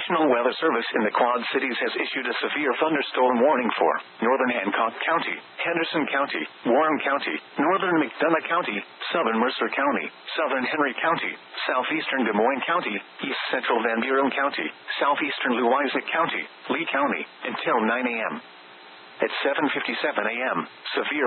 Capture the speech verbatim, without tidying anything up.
National Weather Service in the Quad Cities has issued a severe thunderstorm warning for northern Hancock County, Henderson County, Warren County, northern McDonough County, southern Mercer County, southern Henry County, southeastern Des Moines County, east central Van Buren County, southeastern Louisa County, Lee County, until nine a.m. At seven fifty-seven a.m., severe